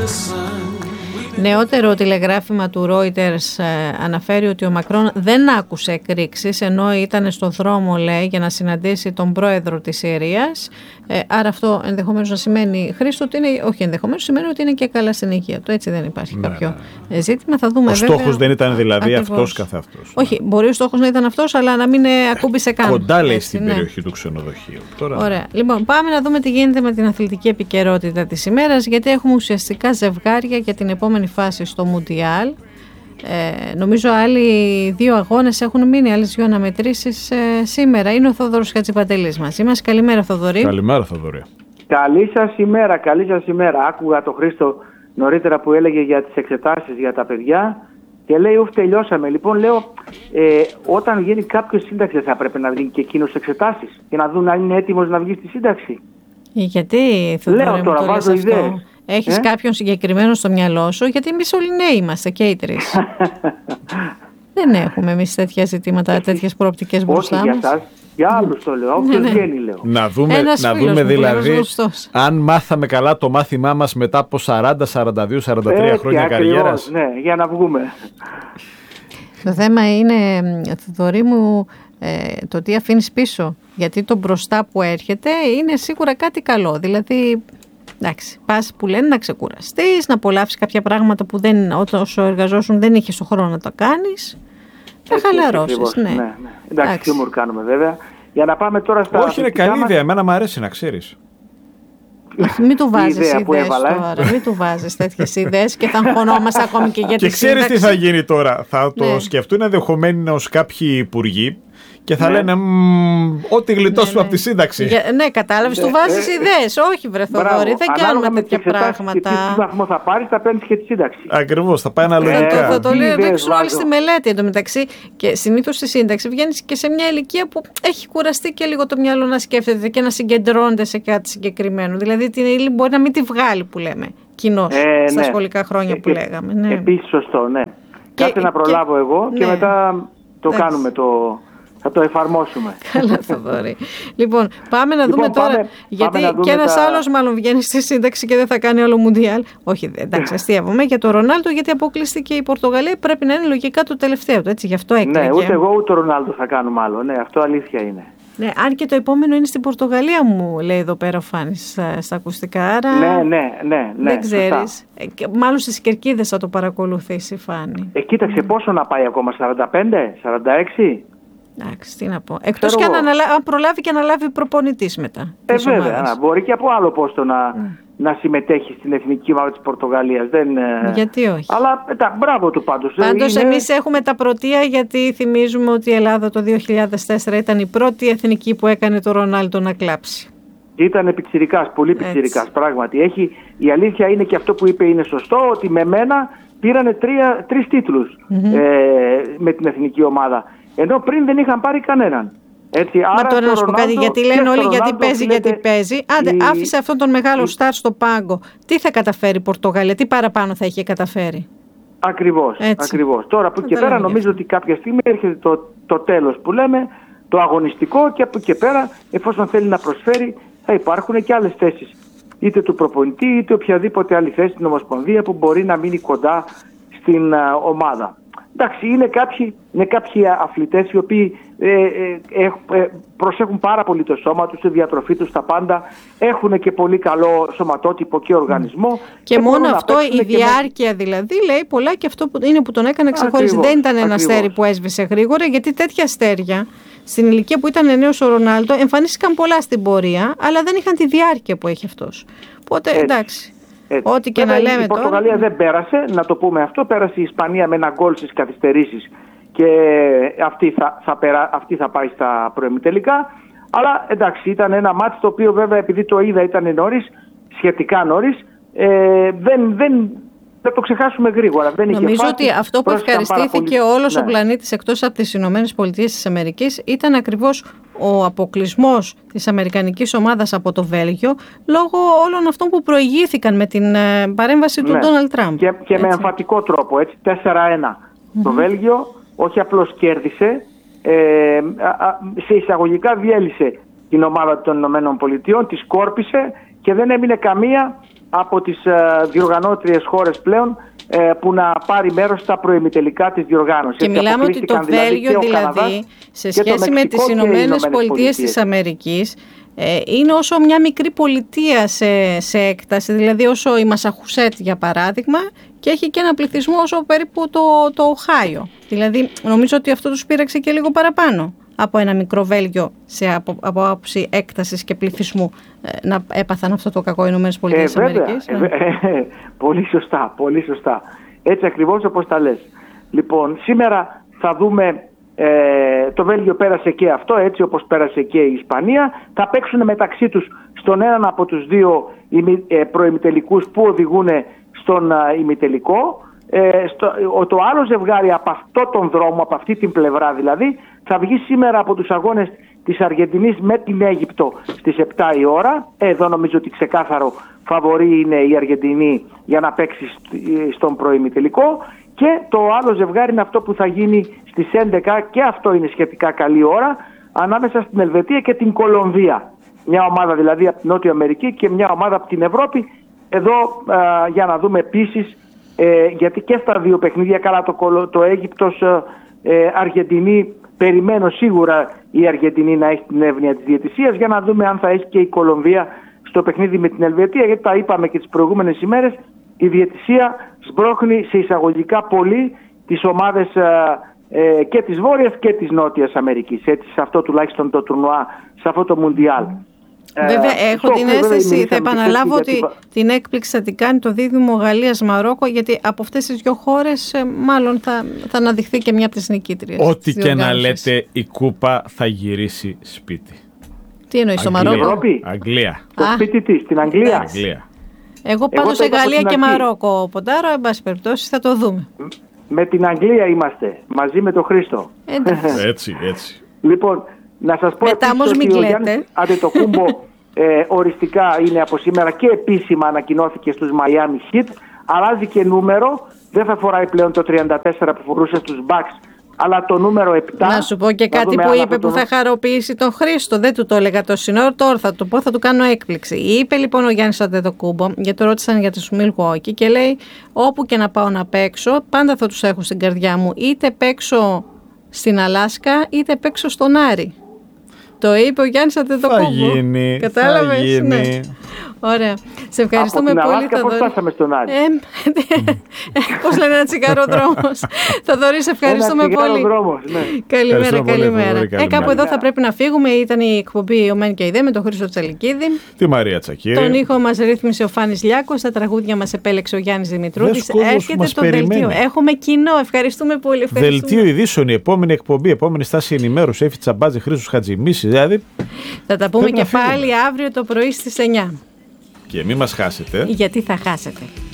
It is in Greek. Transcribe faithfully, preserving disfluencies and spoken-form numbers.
Νεότερο τηλεγράφημα του Reuters ε, αναφέρει ότι ο Μακρόν δεν άκουσε εκρήξεις ενώ ήταν στον δρόμο, λέει, για να συναντήσει τον πρόεδρο της Συρίας. Ε, άρα αυτό ενδεχομένως να σημαίνει, Χρήστο, ότι είναι, όχι ενδεχομένως, σημαίνει ότι είναι και καλά στην υγεία του. Έτσι δεν υπάρχει ναι, κάποιο ναι. ζήτημα. Θα δούμε, ο βέβαια, στόχος δεν ήταν δηλαδή ακριβώς αυτός καθ' αυτός. Όχι, μπορεί ο στόχος να ήταν αυτός, αλλά να μην ακούμπησε καν. Κοντά, λέει, έτσι, στην ναι. περιοχή του ξενοδοχείου. Τώρα... Ωραία. Λοιπόν, πάμε να δούμε τι γίνεται με την αθλητική επικαιρότητα της ημέρας, γιατί έχουμε ουσιαστικά ζευγάρια για την επόμενη φάση στο Μουντιάλ. Ε, νομίζω άλλοι δύο αγώνες έχουν μείνει, άλλες δύο αναμετρήσεις ε, σήμερα. Είναι ο Θόδωρος Χατζηπαντελής μας. Είμαστε. Καλημέρα, Θοδωρή. Καλημέρα, Θοδωρή. Καλή σας ημέρα, καλή σας ημέρα. Άκουγα τον Χρήστο νωρίτερα που έλεγε για τις εξετάσεις για τα παιδιά και λέει ουφ, τελειώσαμε. Λοιπόν, λέω, ε, όταν γίνει κάποιος σύνταξη θα πρέπει να βγει και εκείνος εξετάσεις και να δουν αν είναι έτοιμος να βγει στη σύνταξη. Γιατί, Θοδωρή, λέω τώρα, βάζω ιδέες. Έχεις ε? κάποιον συγκεκριμένο στο μυαλό σου, γιατί εμείς όλοι νέοι είμαστε και οι τρεις. Δεν έχουμε εμείς τέτοια ζητήματα, τέτοιες προοπτικές μπροστά μας. Όχι για εσάς, για άλλους το λέω, όποιος ναι, ναι. βγαίνει λέω. Να δούμε, να δούμε δηλαδή αν μάθαμε καλά το μάθημά μας μετά από σαράντα, σαράντα δύο, σαράντα τρία Έτσι, χρόνια καριέρας. Ναι, για να βγούμε. Το θέμα είναι, Θοδωρή μου, ε, το τι αφήνεις πίσω. Γιατί το μπροστά που έρχεται είναι σίγουρα κάτι καλό. Δηλαδή... Εντάξει, πας που λένε να ξεκουραστείς, να απολαύσεις κάποια πράγματα που δεν, όσο εργαζόσουν δεν είχες το χρόνο να τα κάνεις. Θα χαλαρώσεις, ναι. ναι, ναι. Εντάξει, χιούμορ κάνουμε βέβαια. Για να πάμε τώρα στα... Όχι, είναι καλή μας... ιδέα, εμένα μου αρέσει να ξέρεις. Μην του βάζεις ιδέες τώρα, μην του βάζεις τέτοιες ιδέες και θα αγχωνόμαστε ακόμη και για τη σύνταξη. Και ξέρεις τι θα γίνει τώρα, θα το ναι. σκεφτούν ενδεχομένως κάποιοι υπουργοί και θα ναι. λένε ό,τι γλιτώσουμε ναι, ναι. από τη σύνταξη. Για, ναι, κατάλαβες, ναι. του βάζεις ε, ιδέες. Όχι, βρε Θοδωρή, δεν κάνουμε τέτοια πράγματα. Και τι βαθμό θα πάρεις, θα παίρνεις και τη σύνταξη. Ακριβώς, θα πάει αναλογικά. Θα, θα το ρίξουν όλοι στη μελέτη εντωμεταξύ. Και συνήθως στη σύνταξη βγαίνεις και σε μια ηλικία που έχει κουραστεί και λίγο το μυαλό να σκέφτεται και να συγκεντρώνεται σε κάτι συγκεκριμένο. Δηλαδή την ύλη μπορεί να μην τη βγάλει, που λέμε, κοινώς ε, στα ναι. σχολικά χρόνια ε, που λέγαμε. Ναι. Επίσης, σωστό, ναι. Κάτι να προλάβω εγώ και μετά το κάνουμε το. Θα το εφαρμόσουμε. Καλά, Θοδωρή. Λοιπόν, πάμε να δούμε λοιπόν, τώρα. Πάμε, γιατί πάμε και ένας τα... άλλος μάλλον βγαίνει στη σύνταξη και δεν θα κάνει άλλο Μουντιάλ. Όχι, εντάξει, αστείευομαι. Για το Ρονάλντο, γιατί αποκλείστηκε η Πορτογαλία, πρέπει να είναι λογικά το τελευταίο του. Έτσι, γι' αυτό έκλαιγε. Ναι, ούτε εγώ ούτε ο Ρονάλντο θα κάνουμε άλλο. Ναι, αυτό αλήθεια είναι. Ναι, αν και το επόμενο είναι στην Πορτογαλία, μου λέει εδώ πέρα ο Φάνης στα, στα ακουστικά. Άρα ναι, ναι, ναι, ναι. Δεν ξέρεις. Ε, μάλλον στις Κερκίδες θα το παρακολουθήσει, Φάνη. Ε, κοίταξε mm. πόσο να πάει ακόμα, σαράντα πέντε, σαράντα έξι. Εντάξει, τι να πω. Εκτός και αν, αναλα... αν προλάβει και αναλάβει προπονητής μετά. Ε, βέβαια. Να, μπορεί και από άλλο πόστο να, mm. να συμμετέχει στην εθνική ομάδα της Πορτογαλίας. Δεν... Γιατί όχι. Αλλά τα, μπράβο του πάντως. Πάντως είναι... εμείς έχουμε τα πρωτεία, γιατί θυμίζουμε ότι η Ελλάδα το δύο χιλιάδες τέσσερα ήταν η πρώτη εθνική που έκανε το Ρονάλντο να κλάψει. Ήταν πιτσιρικάς, πολύ πιτσιρικάς πράγματι. Έχει, η αλήθεια είναι και αυτό που είπε είναι σωστό, ότι με μένα πήρανε τρία, τρεις τίτλους mm-hmm. ε, με την εθνική ομάδα. Ενώ πριν δεν είχαν πάρει κανέναν. Έτσι, Μα άρα τώρα να σου πω κάτι, γιατί λένε όλοι γιατί παίζει, γιατί παίζει. Άντε, η... άφησε αυτόν τον μεγάλο η... στάρ στο πάγκο. Τι θα καταφέρει η Πορτογαλία, τι παραπάνω θα είχε καταφέρει. Ακριβώς, ακριβώς. Τώρα από εκεί και πέρα νομίζω ότι κάποια στιγμή έρχεται το, το τέλος που λέμε, το αγωνιστικό, και από εκεί και πέρα, εφόσον θέλει να προσφέρει, θα υπάρχουν και άλλες θέσεις. Είτε του προπονητή, είτε οποιαδήποτε άλλη θέση στην Ομοσπονδία που μπορεί να μείνει κοντά στην uh, ομάδα. Εντάξει, είναι κάποιοι, είναι κάποιοι αθλητές οι οποίοι ε, ε, ε, προσέχουν πάρα πολύ το σώμα τους, τη διατροφή τους, τα πάντα. Έχουν και πολύ καλό σωματότυπο και οργανισμό. Και, και μόνο αυτό, η διάρκεια με... δηλαδή, λέει πολλά, και αυτό που είναι που τον έκανε ξεχώριση. Δεν ήταν ένα ακριβώς. αστέρι που έσβησε γρήγορα, γιατί τέτοια αστέρια στην ηλικία που ήταν νέος ο Ρονάλντο εμφανίστηκαν πολλά στην πορεία, αλλά δεν είχαν τη διάρκεια που έχει αυτός. Οπότε έτσι. εντάξει. Έτσι. Ό,τι και Βέβαια, να λέμε η Πορτογαλία τώρα... δεν πέρασε, να το πούμε αυτό. Πέρασε η Ισπανία με ένα γκολ στις καθυστερήσεις και αυτή θα, θα, περα, αυτή θα πάει στα προημιτελικά. Αλλά εντάξει, ήταν ένα μάτς το οποίο βέβαια, επειδή το είδα ήταν νωρίς, σχετικά νωρίς, ε, δεν, δεν, θα το ξεχάσουμε γρήγορα. Δεν Νομίζω είχε ότι αυτό που ευχαριστήθηκε όλος ναι. ο πλανήτης εκτός από τις Ηνωμένες Πολιτείες της Αμερικής ήταν ακριβώς ο αποκλεισμός της αμερικανικής ομάδας από το Βέλγιο, λόγω όλων αυτών που προηγήθηκαν με την παρέμβαση του Ντόναλντ Τραμπ. Και, και με εμφατικό τρόπο, έτσι, τέσσερα ένα. Mm-hmm. Το Βέλγιο όχι απλώς κέρδισε, ε, α, α, σε εισαγωγικά διέλυσε την ομάδα των Ηνωμένων Πολιτειών, τη σκόρπισε και δεν έμεινε καμία από τις διοργανώτριες χώρες πλέον που να πάρει μέρος στα προημιτελικά της διοργάνωσης. Και μιλάμε ότι το Βέλγιο δηλαδή, δηλαδή σε σχέση με τις Ηνωμένες Πολιτείες της Αμερικής ε, είναι όσο μια μικρή πολιτεία σε, σε έκταση, δηλαδή όσο η Μασαχουσέτ για παράδειγμα, και έχει και ένα πληθυσμό όσο περίπου το, το Οχάιο. Δηλαδή νομίζω ότι αυτό τους πείραξε και λίγο παραπάνω από ένα μικρό Βέλγιο σε, από, από άποψη έκτασης και πληθυσμού ε, να έπαθαν αυτό το κακό οι Ηνωμένες Πολιτείες της Αμερικής. Ε, ε, ε, πολύ σωστά, πολύ σωστά. Έτσι ακριβώς όπως τα λες. Λοιπόν, σήμερα θα δούμε, ε, το Βέλγιο πέρασε και αυτό, έτσι όπως πέρασε και η Ισπανία. Θα παίξουν μεταξύ τους στον έναν από τους δύο προημιτελικούς που οδηγούν στον ημιτελικό. Ε, στο, το άλλο ζευγάρι από αυτό τον δρόμο, από αυτή την πλευρά δηλαδή, θα βγει σήμερα από τους αγώνες της Αργεντινής με την Αίγυπτο στις επτά η ώρα. Εδώ νομίζω ότι ξεκάθαρο φαβορί είναι η Αργεντινή για να παίξει στον προημιτελικό. Και το άλλο ζευγάρι είναι αυτό που θα γίνει στις έντεκα, και αυτό είναι σχετικά καλή ώρα, ανάμεσα στην Ελβετία και την Κολομβία. Μια ομάδα δηλαδή από την Νότια Αμερική και μια ομάδα από την Ευρώπη. Εδώ α, για να δούμε επίσης, ε, γιατί και στα δύο παιχνίδια, καλά το, το Αίγυπτος ε, Αργεντινή, περιμένω σίγουρα η Αργεντινή να έχει την εύνοια της διαιτησίας, για να δούμε αν θα έχει και η Κολομβία στο παιχνίδι με την Ελβετία, γιατί τα είπαμε και τις προηγούμενες ημέρες, η διαιτησία σμπρώχνει σε εισαγωγικά πολύ τις ομάδες ε, και της Βόρειας και της Νότιας Αμερικής, έτσι, σε αυτό τουλάχιστον το τουρνουά, σε αυτό το Μουντιάλ. Βέβαια, έχω την αίσθηση, θα επαναλάβω ότι γιατί... την έκπληξη θα την κάνει το δίδυμο Γαλλίας-Μαρόκο, γιατί από αυτές τις δύο χώρες μάλλον θα, θα αναδειχθεί και μια από τις νικήτριες. Ό,τι και να λέτε, η κούπα θα γυρίσει σπίτι. Τι εννοείς, στο Μαρόκο? Αγγλία. Το σπίτι της, στην Αγγλία. Αγγλία. Εγώ πάντως σε Γαλλία και Μαρόκο, Ποντάρο, εν πάση περιπτώσει θα το δούμε. Με την Αγγλία είμαστε, μαζί με τον Χρήστο. Έτσι, έτσι. Λοιπόν, να σας πω Μετά επίσης ότι ο Γιάννης Αντετοκούμπο ε, οριστικά είναι από σήμερα και επίσημα ανακοινώθηκε στους Miami Heat. Αλλάζει και νούμερο, δεν θα φοράει πλέον το τριάντα τέσσερα που φορούσε στους Bucks, αλλά το νούμερο επτά. Να σου πω και κάτι που είπε που θα χαροποιήσει τον Χρήστο. Δεν του το έλεγα το σύνορο, τώρα θα του πω, θα του κάνω έκπληξη. Είπε λοιπόν ο Γιάννης Αντετοκούμπο, γιατί το ρώτησαν για τους Milwaukee, και λέει: όπου και να πάω να παίξω, πάντα θα τους έχω στην καρδιά μου. Είτε παίξω στην Αλάσκα, είτε παίξω στον Άρη. Το είπε ο Γιάννης Αντετοκούμπο. Θα γίνει. Κατάλαβες? Θα γίνει. Ναι. Ωραία. Σε ευχαριστούμε από την πολύ. Αλάσκα, πώς φτάσαμε στον Άρη? Ε, πώς λένε, ένα τσιγαροδρόμος. Θοδωρή, σε ευχαριστούμε ένα πολύ. Δρόμος, ναι. Καλημέρα, καλημέρα. Ε, κάπου εδώ θα πρέπει να φύγουμε. Ήταν η εκπομπή «Ο Μεν και η Δε» με τον Χρήστο Τσαλικίδη. Τη Μαρία Τσακύρη. Τον ήχο μας ρύθμισε ο Φάνης Λιάκος. Τα τραγούδια μας επέλεξε ο Γιάννης Δημητρούδης. Έρχεται το δελτίο. Έχουμε κοινό. Ευχαριστούμε πολύ. Ευχαριστούμε. Δελτίο ειδήσεων, η επόμενη εκπομπή, η επόμενη στάση ενημέρωση. Έφη Τσαμπάζη, Χρήστος Χατζημίσης. Δηλαδή. Θα τα πούμε και πάλι αύριο το πρωί στις εννιά. Και μην μας χάσετε. Γιατί θα χάσετε.